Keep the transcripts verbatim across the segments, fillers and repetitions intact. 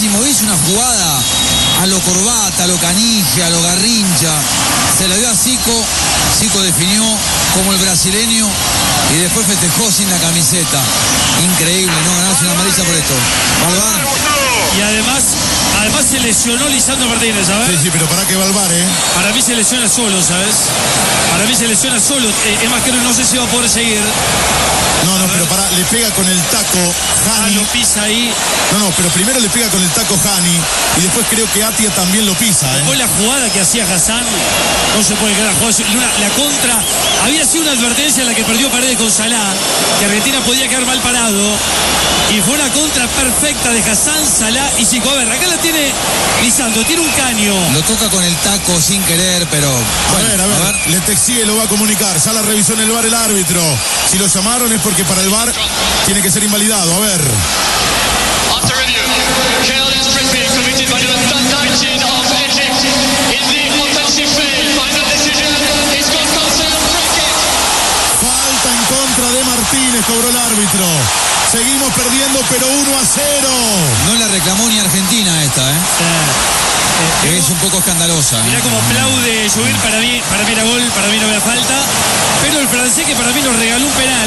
clarísimo, hizo una jugada a lo Corbata, a lo Canigia, a lo Garrincha, se la dio a Zico, Zico definió como el brasileño y después festejó sin la camiseta. Increíble, ¿no? Ganarse una amarilla por esto. Balvar. Y además, además se lesionó Lisandro Martínez, ¿sabes? Sí, sí, pero para que Balvar, ¿eh? Para mí se lesiona solo, ¿sabes? Para mí se lesiona solo. Eh, es más, que no sé si va a poder seguir. No, no, pero para, le pega con el taco Ah, Hani. lo pisa ahí. No, no, pero primero le pega con el taco Hani y después creo que Atia también lo pisa, ¿eh? Después la jugada que hacía Hassan, no se puede creer la jugada. Una- la contra, había sido una advertencia en la que perdió Paredes con Salah, que Argentina podía quedar mal parado. Y fue una contra perfecta de Hassan, Salah y Zico. A ver, acá la tiene Lisandro, tiene un caño. Lo toca con el taco sin querer, pero... A Bueno, ver, a ver, Le Texier lo va a comunicar. Sala revisó en el V A R el árbitro. Si lo llamaron es porque para el V A R tiene que ser invalidado. A ver. After review, careless frisbee committed by the nineteen of Egypt in the offensive phase. Final decision is Gonzalo Rocket. Falta en contra de Martínez, cobró el árbitro. Seguimos perdiendo, pero uno a cero. no la reclamó ni Argentina esta, ¿eh? Eh, Que es un poco escandalosa. Mirá cómo aplaude Lluvir, para mí, para mí era gol, para mí no había falta. Pero el francés, que para mí nos regaló un penal,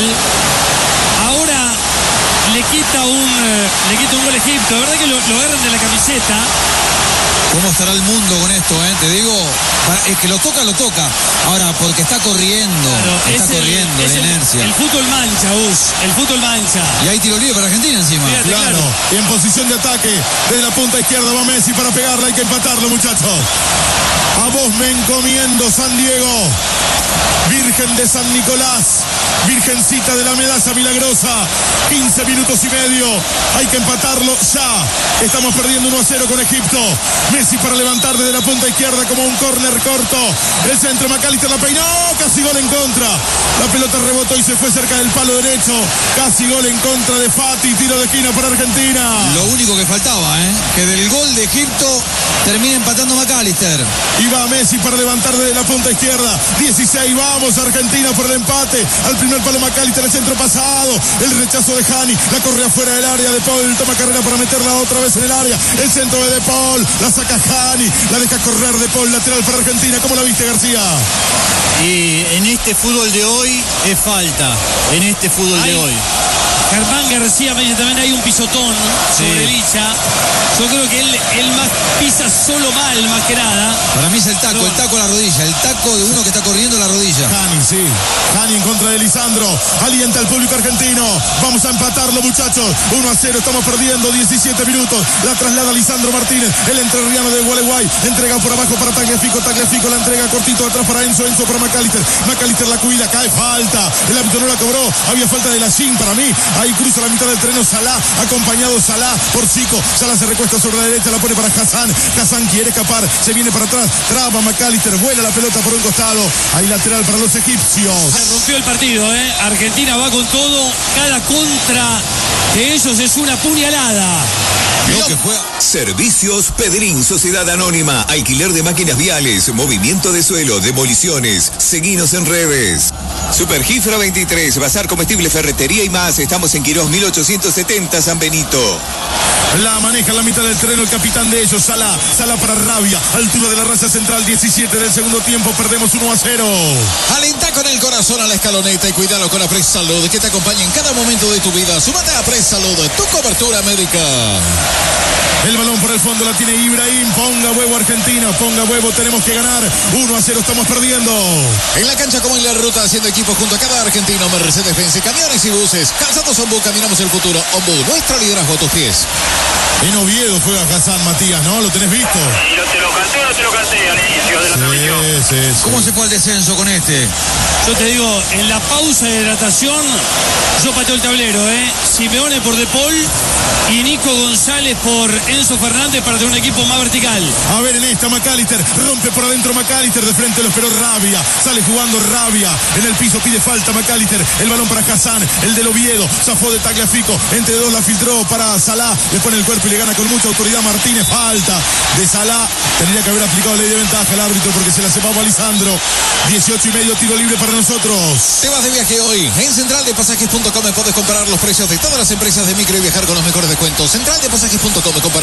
ahora le quita un eh, le quita un gol a Egipto. La verdad que lo, lo agarran de la camiseta. ¿Cómo estará el mundo con esto, eh? Te digo, para- es que lo toca, lo toca. Ahora, porque está corriendo, Claro, está es el- corriendo, es la el, inercia. el fútbol mancha, Gus, el fútbol mancha. Y hay tiro libre para Argentina encima. Fíjate. Claro, Claro. y en posición de ataque, desde la punta izquierda va Messi para pegarla, hay que empatarlo, muchachos. A vos me encomiendo, San Diego, Virgen de San Nicolás, Virgencita de la Medalla Milagrosa, quince minutos y medio, hay que empatarlo ya. Estamos perdiendo uno a cero con Egipto. Messi para levantar desde la punta izquierda como un córner corto. El centro, McAllister la peinó, casi gol en contra. La pelota rebotó y se fue cerca del palo derecho. Casi gol en contra de Fati, tiro de esquina para Argentina. Lo único que faltaba, ¿eh? Que del gol de Egipto termine empatando McAllister. Y va Messi para levantar desde la punta izquierda. dieciséis, vamos Argentina por el empate. Al primer palo McAllister, el centro pasado. El rechazo de Hani, la corre afuera del área. De Paul toma carrera para meterla otra vez en el área. El centro de De Paul, la saca Hani, la deja correr De Paul, lateral para Argentina. ¿Cómo la viste, García? Y en este fútbol de hoy es falta. En este fútbol Ay. de hoy. Germán García me dice también hay un pisotón sobre Licha. Yo creo que él, él más pisa solo mal, más que nada. Para mí es el taco, el taco a la rodilla, el taco de uno que está corriendo a la rodilla. Hani, sí. Hani en contra de Lisandro. Alienta al público argentino. Vamos a empatarlo, muchachos. uno a cero, estamos perdiendo diecisiete minutos. La traslada Lisandro Martínez, el entrerriano de Gualeguay. Entrega por abajo para Tagliafico. Tagliafico la entrega cortito atrás para Enzo. Enzo para McAllister. McAllister la cuida, cae falta. El árbitro no la cobró. Había falta de la Shin para mí. Ahí cruza la mitad del terreno Salah. Acompañado Salah por Zico. Salah se recuesta sobre la derecha. La pone para Hassan. Hassan quiere escapar. Se viene para atrás. Traba McAllister. Vuela la pelota por un costado. Hay lateral para los egipcios. Se rompió el partido, ¿eh? Argentina va con todo. Cada contra de ellos es una puñalada. Lo que fue... Servicios Pedrín, Sociedad Anónima, alquiler de máquinas viales, movimiento de suelo, demoliciones. Seguinos en redes. Supergifra veintitrés, Bazar Comestible, Ferretería y más. Estamos en Quirós mil ochocientos setenta, San Benito. La maneja en la mitad del terreno el capitán de ellos, Salah. Salah para Rabia. Altura de la raya central, diecisiete del segundo tiempo. Perdemos uno a cero. Alenta con el corazón a la escaloneta y cuídalo con la Pres Salud, que te acompaña en cada momento de tu vida. Súmate a Pres Salud, tu cobertura médica. El balón por el fondo la tiene Ibrahim. Ponga huevo Argentina, ponga huevo, tenemos que ganar. uno a cero, estamos perdiendo. En la cancha como en la ruta, haciendo equipo junto a cada argentino, Mercedes-Benz, camiones y buses. Calzados Ombú, caminamos el futuro. Ombú, nuestro liderazgo a tus pies. En Oviedo juega Hassan, Matías, ¿no? ¿Lo tenés visto? Y no te lo canté o no te lo canté al inicio de la transmisión. Sí, sí, sí. ¿Cómo se fue al descenso con este? Yo te digo, en la pausa de hidratación, yo pateo el tablero, ¿eh? Simeone por De Paul y Nico González por Enzo Fernández para tener un equipo más vertical. A ver en esta, McAllister, rompe por adentro McAllister, de frente lo esperó Rabia, sale jugando Rabia, en el piso pide falta McAllister, el balón para Hassan, el del Oviedo, zafó de Tagliafico, entre dos la filtró para Salah, le pone el cuerpo y le gana con mucha autoridad Martínez, falta de Salah, tendría que haber aplicado ley de ventaja al árbitro porque se la sepaba a Lisandro, dieciocho y medio, tiro libre para nosotros. Te vas de viaje hoy. En central de pasajes punto com puedes comparar los precios de todas las empresas de micro y viajar con los mejores descuentos. central de pasajes punto com.